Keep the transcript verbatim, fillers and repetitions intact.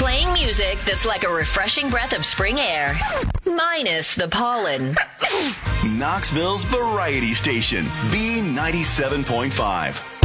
Playing music that's like a refreshing breath of spring air, minus the pollen. Knoxville's Variety Station, B ninety-seven point five.